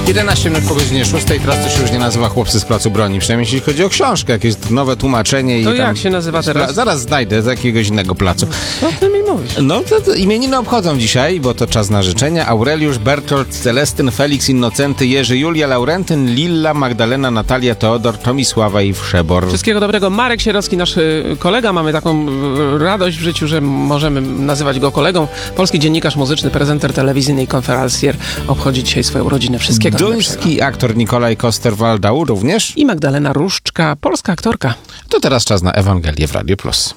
11 minut po godzinie 6, teraz to się już nie nazywa Chłopcy z Placu Broni, przynajmniej jeśli chodzi o książkę, jakieś nowe tłumaczenie. To i jak się nazywa teraz? Zaraz znajdę z jakiegoś innego placu. Co ty mi mówisz? No to imieniny obchodzą dzisiaj, bo to czas na życzenia. Aureliusz, Bertolt, Celestyn, Felix, Innocenty, Jerzy, Julia, Laurentyn, Lilla, Magdalena, Natalia, Teodor, Tomisława i Wszebor. Wszystkiego dobrego. Marek Sierowski, nasz kolega. Mamy taką radość w życiu, że możemy nazywać go kolegą. Polski dziennikarz muzyczny, prezenter telewizyjny i konferencjer obchodzi dzisiaj swoją rodzinę. Wszystkiego Duński aktor Nikolaj Koster-Waldau również. I Magdalena Różczka, polska aktorka. To teraz czas na Ewangelię w Radio Plus.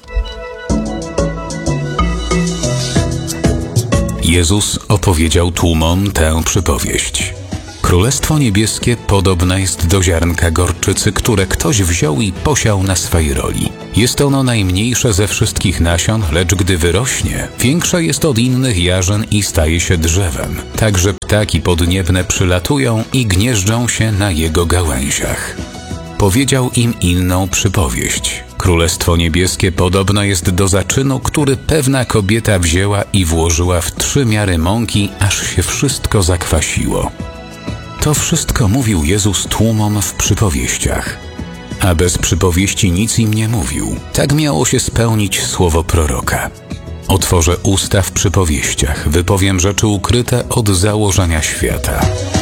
Jezus opowiedział tłumom tę przypowieść. Królestwo niebieskie podobne jest do ziarnka gorczycy, które ktoś wziął i posiał na swej roli. Jest ono najmniejsze ze wszystkich nasion, lecz gdy wyrośnie, większe jest od innych jarzyn i staje się drzewem. Także ptaki podniebne przylatują i gnieżdżą się na jego gałęziach. Powiedział im inną przypowieść. Królestwo niebieskie podobne jest do zaczynu, który pewna kobieta wzięła i włożyła w 3 miary mąki, aż się wszystko zakwasiło. To wszystko mówił Jezus tłumom w przypowieściach. A bez przypowieści nic im nie mówił. Tak miało się spełnić słowo proroka. Otworzę usta w przypowieściach, wypowiem rzeczy ukryte od założenia świata.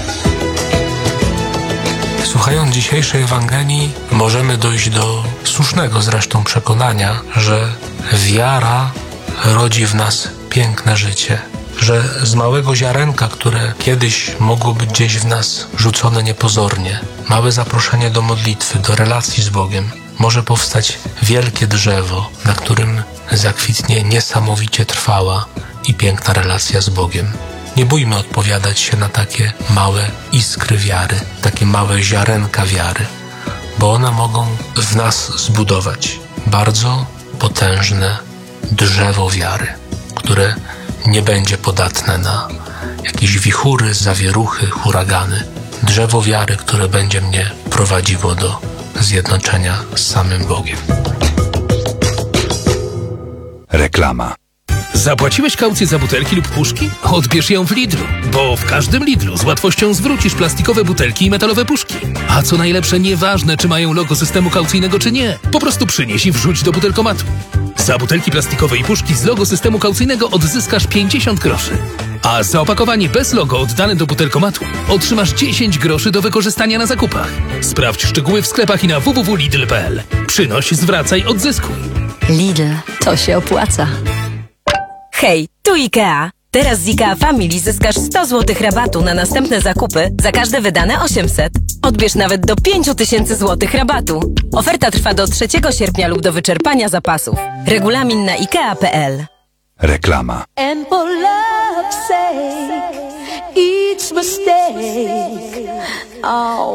Słuchając dzisiejszej Ewangelii, możemy dojść do słusznego zresztą przekonania, że wiara rodzi w nas piękne życie. Że z małego ziarenka, które kiedyś mogło być gdzieś w nas rzucone niepozornie, małe zaproszenie do modlitwy, do relacji z Bogiem, może powstać wielkie drzewo, na którym zakwitnie niesamowicie trwała i piękna relacja z Bogiem. Nie bójmy odpowiadać się na takie małe iskry wiary, takie małe ziarenka wiary, bo one mogą w nas zbudować bardzo potężne drzewo wiary, które nie będzie podatne na jakieś wichury, zawieruchy, huragany. Drzewo wiary, które będzie mnie prowadziło do zjednoczenia z samym Bogiem. Reklama. Zapłaciłeś kaucję za butelki lub puszki? Odbierz ją w Lidlu, bo w każdym Lidlu z łatwością zwrócisz plastikowe butelki i metalowe puszki. A co najlepsze, nieważne czy mają logo systemu kaucyjnego czy nie, po prostu przynieś i wrzuć do butelkomatu. Za butelki plastikowe i puszki z logo systemu kaucyjnego odzyskasz 50 groszy. A za opakowanie bez logo oddane do butelkomatu otrzymasz 10 groszy do wykorzystania na zakupach. Sprawdź szczegóły w sklepach i na www.lidl.pl. Przynoś, zwracaj, odzyskuj. Lidl, to się opłaca. Hej, tu IKEA. Teraz z IKEA Family zyskasz 100 zł rabatu na następne zakupy za każde wydane 800. Odbierz nawet do 5000 zł rabatu. Oferta trwa do 3 sierpnia lub do wyczerpania zapasów. Regulamin na IKEA.pl. Reklama. And for love's sake, each mistake, oh.